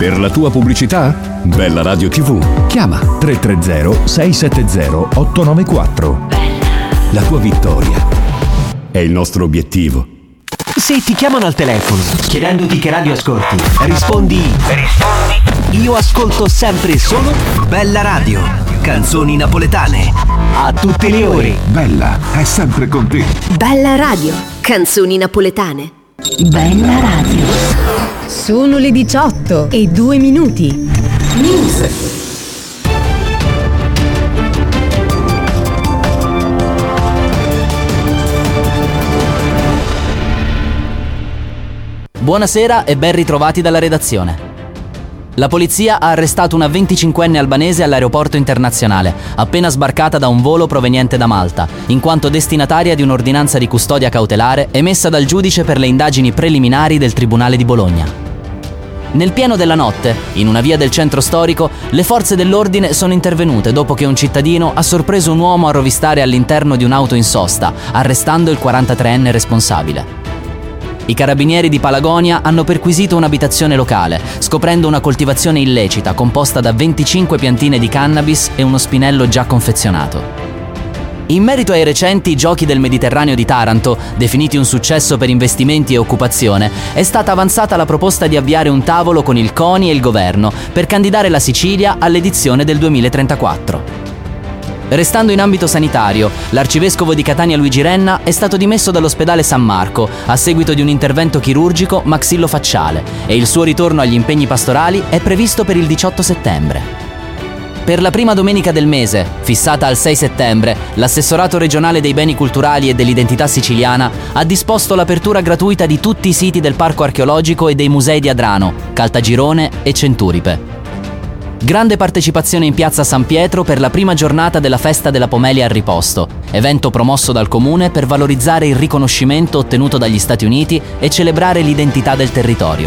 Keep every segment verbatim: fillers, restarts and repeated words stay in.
Per la tua pubblicità? Bella Radio tivù. Chiama tre tre zero sei sette zero otto nove quattro. La tua vittoria è il nostro obiettivo. Se ti chiamano al telefono chiedendoti che radio ascolti, rispondi Rispondi Io ascolto sempre solo Bella Radio, canzoni napoletane, a tutte le ore. Bella è sempre con te. Bella Radio, canzoni napoletane. Bella Radio. Sono le diciotto e due minuti. News. Buonasera e ben ritrovati dalla redazione. La polizia ha arrestato una venticinquenne albanese all'aeroporto internazionale, appena sbarcata da un volo proveniente da Malta, in quanto destinataria di un'ordinanza di custodia cautelare emessa dal giudice per le indagini preliminari del Tribunale di Bologna. Nel pieno della notte, in una via del centro storico, le forze dell'ordine sono intervenute dopo che un cittadino ha sorpreso un uomo a rovistare all'interno di un'auto in sosta, arrestando il quarantatreenne responsabile. I carabinieri di Palagonia hanno perquisito un'abitazione locale, scoprendo una coltivazione illecita composta da venticinque piantine di cannabis e uno spinello già confezionato. In merito ai recenti Giochi del Mediterraneo di Taranto, definiti un successo per investimenti e occupazione, è stata avanzata la proposta di avviare un tavolo con il CONI e il governo per candidare la Sicilia all'edizione del duemilatrentaquattro. Restando in ambito sanitario, l'arcivescovo di Catania Luigi Renna è stato dimesso dall'ospedale San Marco a seguito di un intervento chirurgico maxillofacciale e il suo ritorno agli impegni pastorali è previsto per il diciotto settembre. Per la prima domenica del mese, fissata al sei settembre, l'Assessorato regionale dei beni culturali e dell'identità siciliana ha disposto l'apertura gratuita di tutti i siti del Parco archeologico e dei musei di Adrano, Caltagirone e Centuripe. Grande partecipazione in piazza San Pietro per la prima giornata della Festa della Pomelia al Riposto, evento promosso dal Comune per valorizzare il riconoscimento ottenuto dagli Stati Uniti e celebrare l'identità del territorio.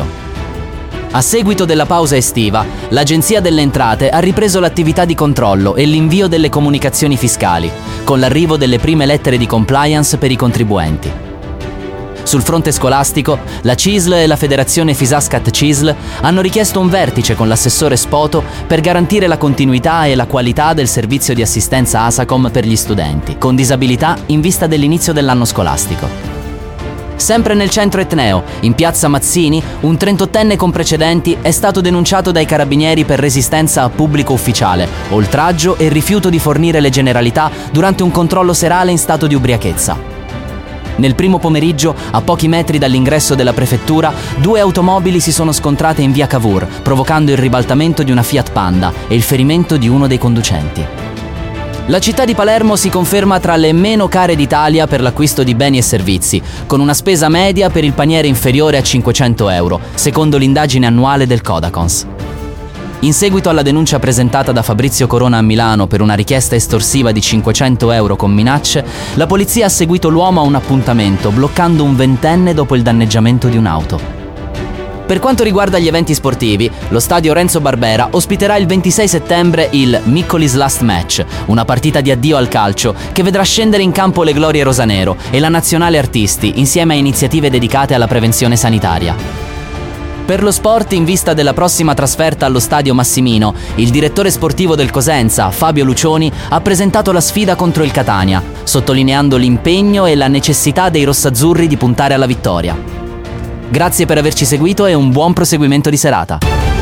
A seguito della pausa estiva, l'Agenzia delle Entrate ha ripreso l'attività di controllo e l'invio delle comunicazioni fiscali, con l'arrivo delle prime lettere di compliance per i contribuenti. Sul fronte scolastico, la C I S L e la Federazione Fisascat C I S L hanno richiesto un vertice con l'assessore Spoto per garantire la continuità e la qualità del servizio di assistenza ASACOM per gli studenti con disabilità in vista dell'inizio dell'anno scolastico. Sempre nel centro etneo, in piazza Mazzini, un trentottenne con precedenti è stato denunciato dai carabinieri per resistenza a pubblico ufficiale, oltraggio e rifiuto di fornire le generalità durante un controllo serale in stato di ubriachezza. Nel primo pomeriggio, a pochi metri dall'ingresso della prefettura, due automobili si sono scontrate in via Cavour, provocando il ribaltamento di una Fiat Panda e il ferimento di uno dei conducenti. La città di Palermo si conferma tra le meno care d'Italia per l'acquisto di beni e servizi, con una spesa media per il paniere inferiore a cinquecento euro, secondo l'indagine annuale del Codacons. In seguito alla denuncia presentata da Fabrizio Corona a Milano per una richiesta estorsiva di cinquecento euro con minacce, la polizia ha seguito l'uomo a un appuntamento, bloccando un ventenne dopo il danneggiamento di un'auto. Per quanto riguarda gli eventi sportivi, lo stadio Renzo Barbera ospiterà il ventisei settembre il Miccoli's Last Match, una partita di addio al calcio che vedrà scendere in campo le glorie rosanero e la nazionale artisti insieme a iniziative dedicate alla prevenzione sanitaria. Per lo sport, in vista della prossima trasferta allo stadio Massimino, il direttore sportivo del Cosenza, Fabio Lucioni, ha presentato la sfida contro il Catania, sottolineando l'impegno e la necessità dei rossazzurri di puntare alla vittoria. Grazie per averci seguito e un buon proseguimento di serata.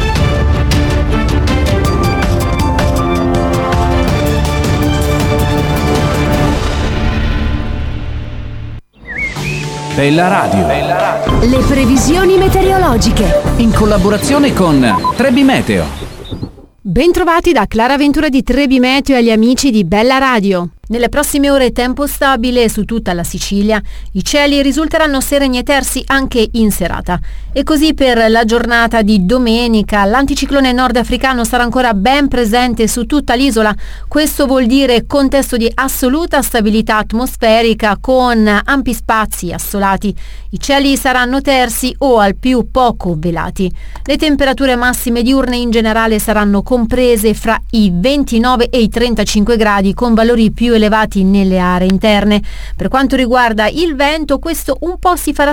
Bella Radio. Le previsioni meteorologiche. In collaborazione con Trebi Meteo. Bentrovati da Clara Ventura di Trebi Meteo e agli amici di Bella Radio. Nelle prossime ore tempo stabile su tutta la Sicilia, i cieli risulteranno sereni e tersi anche in serata. E così per la giornata di domenica l'anticiclone nordafricano sarà ancora ben presente su tutta l'isola. Questo vuol dire contesto di assoluta stabilità atmosferica con ampi spazi assolati. I cieli saranno tersi o al più poco velati. Le temperature massime diurne in generale saranno comprese fra i ventinove e i trentacinque gradi con valori più elevati nelle aree interne. Per quanto riguarda il vento, questo un po' si farà